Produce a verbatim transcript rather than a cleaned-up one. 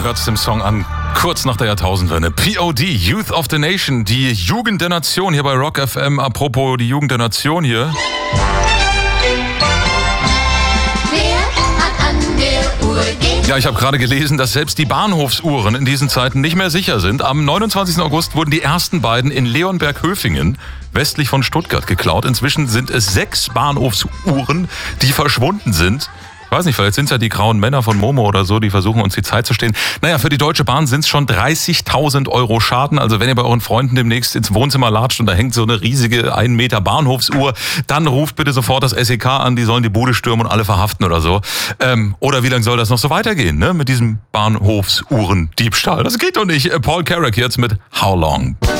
hört's dem Song an, kurz nach der Jahrtausendwende. P O D, Youth of the Nation, die Jugend der Nation hier bei Rock F M. Apropos die Jugend der Nation hier. Ja, ich habe gerade gelesen, dass selbst die Bahnhofsuhren in diesen Zeiten nicht mehr sicher sind. Am neunundzwanzigsten August wurden die ersten beiden in Leonberg-Höfingen, westlich von Stuttgart, geklaut. Inzwischen sind es sechs Bahnhofsuhren, die verschwunden sind. Ich weiß nicht, vielleicht sind es ja die grauen Männer von Momo oder so, die versuchen uns die Zeit zu stehlen. Naja, für die Deutsche Bahn sind es schon dreißigtausend Euro Schaden. Also wenn ihr bei euren Freunden demnächst ins Wohnzimmer latscht und da hängt so eine riesige ein Meter Bahnhofsuhr, dann ruft bitte sofort das S E K an, die sollen die Bude stürmen und alle verhaften oder so. Ähm, oder wie lange soll das noch so weitergehen, ne? Mit diesem Bahnhofsuhrendiebstahl? Das geht doch nicht. Paul Carrack jetzt mit How Long?